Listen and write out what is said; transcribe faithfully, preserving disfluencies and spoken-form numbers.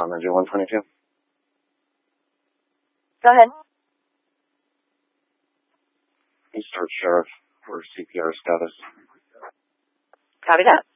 on engine one twenty-two. Go ahead. East Sheriff for C P R status. Copy that.